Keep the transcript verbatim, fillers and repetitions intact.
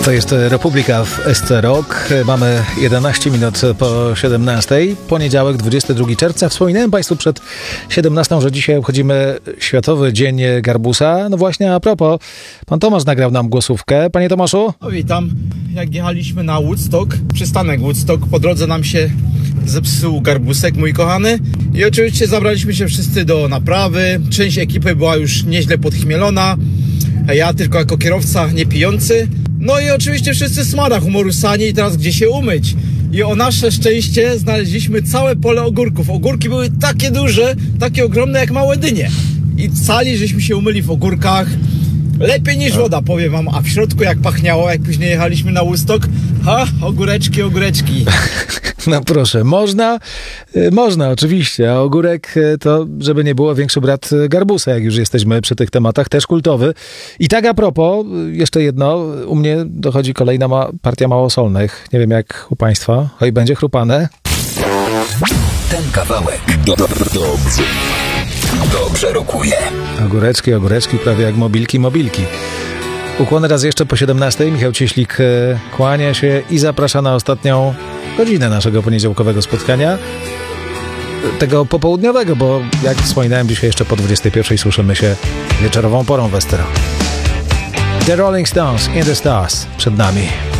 To jest Republika w S C Rock. Mamy jedenaście minut po siedemnastej. Poniedziałek, dwudziestego drugiego czerwca. Wspominałem Państwu przed siedemnastą, że dzisiaj obchodzimy Światowy Dzień Garbusa. No właśnie, a propos, pan Tomasz nagrał nam głosówkę. Panie Tomaszu? No witam. Jak jechaliśmy na Woodstock, przystanek Woodstock, po drodze nam się zepsuł garbusek, mój kochany. I oczywiście zabraliśmy się wszyscy do naprawy. Część ekipy była już nieźle podchmielona. A ja tylko jako kierowca nie pijący. No i oczywiście wszyscy smara humoru sani i teraz gdzie się umyć. I o nasze szczęście znaleźliśmy całe pole ogórków. Ogórki były takie duże, takie ogromne jak małe dynie. I cali żeśmy się umyli w ogórkach. Lepiej niż woda, powiem wam. A w środku jak pachniało, jak później jechaliśmy na Woodstock, ha, ogóreczki, ogóreczki. No proszę, można, można oczywiście, a ogórek to, żeby nie było, większy brat garbusa, jak już jesteśmy przy tych tematach, też kultowy. I tak a propos, jeszcze jedno, u mnie dochodzi kolejna ma- partia małosolnych, nie wiem jak u Państwa, oj będzie chrupane. Ten kawałek do, do, dobrze, dobrze rokuje. Ogóreczki, ogóreczki, prawie jak mobilki, mobilki. Ukłony raz jeszcze po siedemnastej. Michał Cieślik kłania się i zaprasza na ostatnią godzinę naszego poniedziałkowego spotkania. Tego popołudniowego, bo jak wspominałem, dzisiaj jeszcze po dwudziestej pierwszej słyszymy się wieczorową porą w S C Rock. The Rolling Stones in the Stars przed nami.